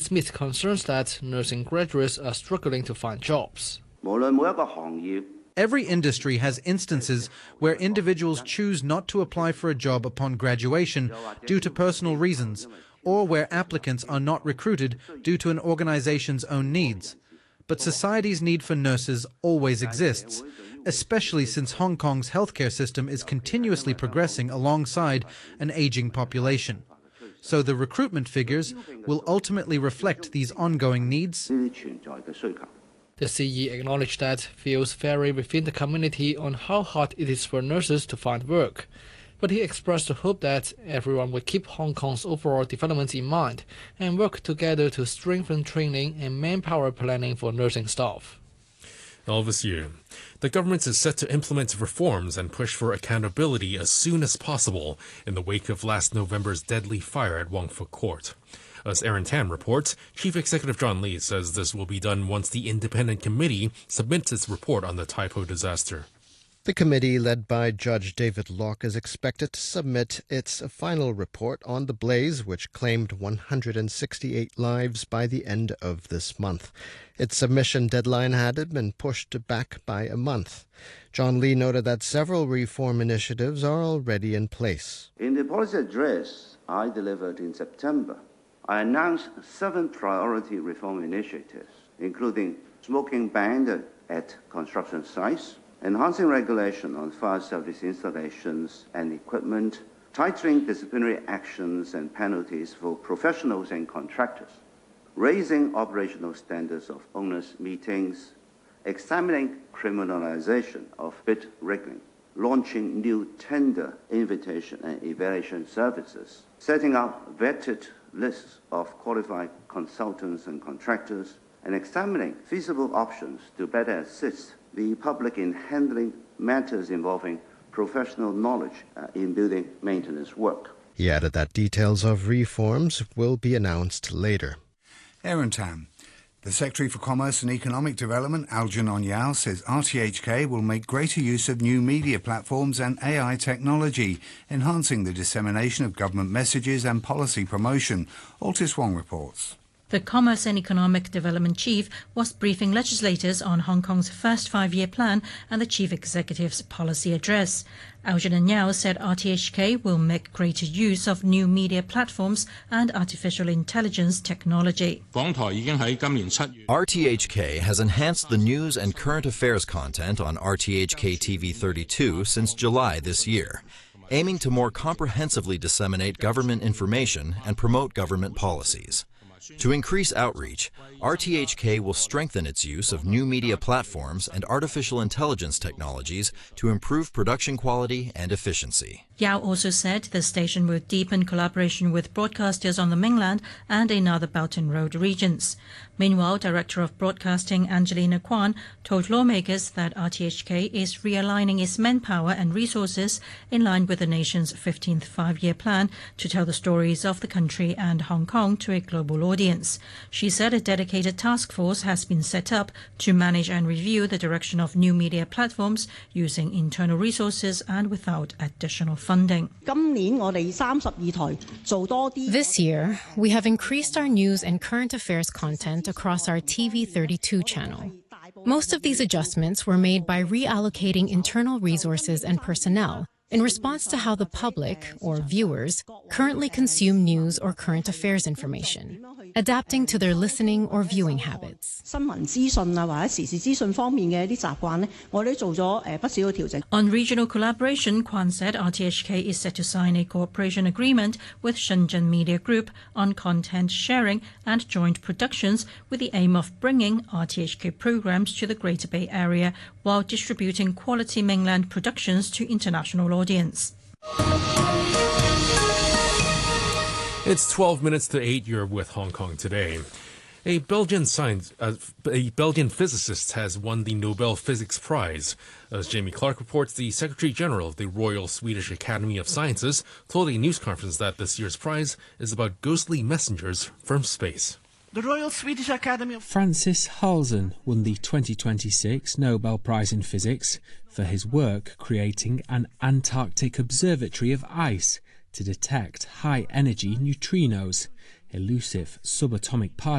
Smith concerns that nursing graduates are struggling to find jobs. Every industry has instances where individuals choose not to apply for a job upon graduation due to personal reasons, or where applicants are not recruited due to an organization's own needs. But society's need for nurses always exists, especially since Hong Kong's healthcare system is continuously progressing alongside an aging population. So the recruitment figures will ultimately reflect these ongoing needs. The CE acknowledged that views vary within the community on how hard it is for nurses to find work, but he expressed the hope that everyone will keep Hong Kong's overall development in mind and work together to strengthen training and manpower planning for nursing staff. Elvis Yu. The government is set to implement reforms and push for accountability as soon as possible in the wake of last November's deadly fire at Wong Fuk Court. As Aaron Tan reports, Chief Executive John Lee says this will be done once the independent committee submits its report on the Tai Po disaster. The committee, led by Judge David Locke, is expected to submit its final report on the blaze, which claimed 168 lives by the end of this month. Its submission deadline had been pushed back by a month. John Lee noted that several reform initiatives are already in place. In the policy address I delivered in September, I announced 7 priority reform initiatives, including smoking ban at construction sites, enhancing regulation on fire service installations and equipment, tightening disciplinary actions and penalties for professionals and contractors, raising operational standards of owners' meetings, examining criminalization of bid rigging, launching new tender invitation and evaluation services, setting up vetted lists of qualified consultants and contractors, and examining feasible options to better assist the public in handling matters involving professional knowledge in building maintenance work. He added that details of reforms will be announced later. Aaron Tam. The Secretary for Commerce and Economic Development, Algernon Yao, says RTHK will make greater use of new media platforms and AI technology, enhancing the dissemination of government messages and policy promotion. Altis Wong reports. The Commerce and Economic Development Chief was briefing legislators on Hong Kong's first 5-year plan and the Chief Executive's policy address. Algernon Yao said RTHK will make greater use of new media platforms and artificial intelligence technology. RTHK has enhanced the news and current affairs content on RTHK TV 32 since July this year, aiming to more comprehensively disseminate government information and promote government policies. To increase outreach, RTHK will strengthen its use of new media platforms and artificial intelligence technologies to improve production quality and efficiency. Yao also said the station will deepen collaboration with broadcasters on the mainland and in other Belt and Road regions. Meanwhile, Director of Broadcasting Angelina Kwan told lawmakers that RTHK is realigning its manpower and resources in line with the nation's 15th 5-year plan to tell the stories of the country and Hong Kong to a global audience. She said a dedicated task force has been set up to manage and review the direction of new media platforms using internal resources and without additional funding. This year, we have increased our news and current affairs content across our TV 32 channel. Most of these adjustments were made by reallocating internal resources and personnel in response to how the public, or viewers, currently consume news or current affairs information, adapting to their listening or viewing habits. On regional collaboration, Kwan said RTHK is set to sign a cooperation agreement with Shenzhen Media Group on content sharing and joint productions with the aim of bringing RTHK programs to the Greater Bay Area while distributing quality mainland productions to international audience. It's 12 minutes to 8. You're with Hong Kong Today. A Belgian physicist has won the Nobel Physics Prize. As Jamie Clark reports, the Secretary General of the Royal Swedish Academy of Sciences told a news conference that this year's prize is about ghostly messengers from space. The Royal Swedish Academy of Francis Halsen won the 2026 Nobel Prize in Physics for his work creating an Antarctic observatory of ice to detect high-energy neutrinos, elusive subatomic particles.